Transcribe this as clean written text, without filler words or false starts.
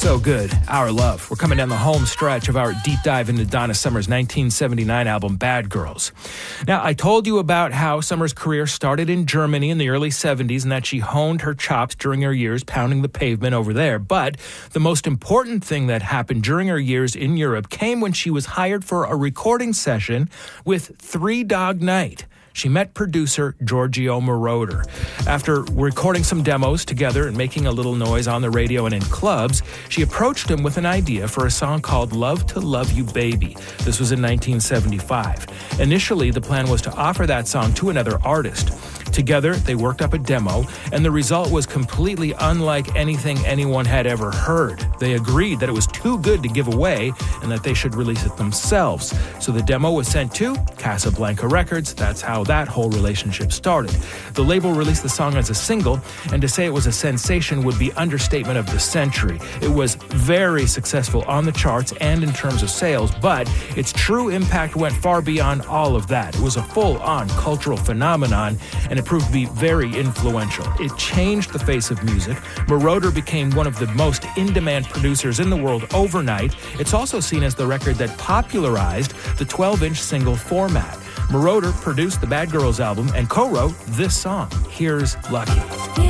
So good. Our Love. We're coming down the home stretch of our deep dive into Donna Summer's 1979 album, Bad Girls. Now, I told you about how Summer's career started in Germany in the early 70s and that she honed her chops during her years pounding the pavement over there. But the most important thing that happened during her years in Europe came when she was hired for a recording session with Three Dog Night. She met producer Giorgio Moroder. After recording some demos together and making a little noise on the radio and in clubs, she approached him with an idea for a song called Love to Love You Baby. This was in 1975. Initially, the plan was to offer that song to another artist. Together, they worked up a demo, and the result was completely unlike anything anyone had ever heard. They agreed that it was too good to give away and that they should release it themselves. So the demo was sent to Casablanca Records. That's how that whole relationship started. The label released the song as a single, and to say it was a sensation would be understatement of the century. It was very successful on the charts and in terms of sales, but its true impact went far beyond all of that. It was a full-on cultural phenomenon, and it proved to be very influential. It changed the face of music. Moroder became one of the most in-demand producers in the world overnight. It's also seen as the record that popularized the 12-inch single format. Moroder produced the Bad Girls album and co-wrote this song, Here's Lucky.